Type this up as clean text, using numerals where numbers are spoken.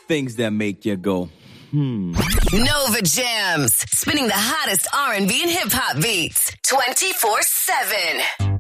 Things that make you go, Nova Jams, spinning the hottest R&B and hip-hop beats 24/7.